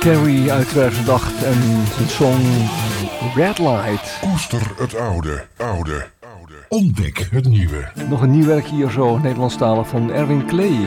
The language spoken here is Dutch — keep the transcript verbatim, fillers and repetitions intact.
Carey uit tweeduizend acht en zijn song Red Light. Koester het oude, oude, oude. Ontdek het nieuwe. Nog een nieuw werk hier zo, Nederlandstalig van Erwin Klee.